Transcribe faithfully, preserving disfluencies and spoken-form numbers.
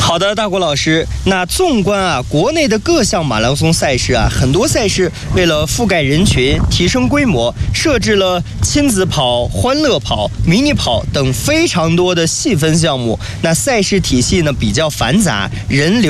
好的，大国老师。那纵观啊，国内的各项马拉松赛事啊，很多赛事为了覆盖人群、提升规模，设置了亲子跑、欢乐跑、迷你跑等非常多的细分项目。那赛事体系呢比较繁杂，人流